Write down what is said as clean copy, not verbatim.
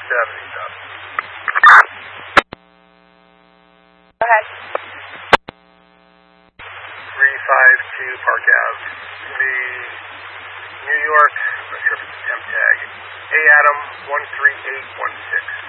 Go ahead. 352 Park Ave. The New York, I'm not sure if it's temp tag. A Adam 13816.